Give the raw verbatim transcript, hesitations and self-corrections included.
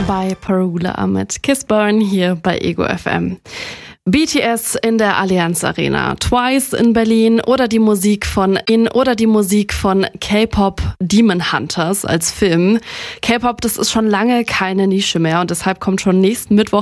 bei Parula mit Kiss Burn hier bei Ego F M. B T S in der Allianz Arena, Twice in Berlin oder die Musik von in oder die Musik von K-Pop Demon Hunters als Film. K-Pop, das ist schon lange keine Nische mehr und deshalb kommt schon nächsten Mittwoch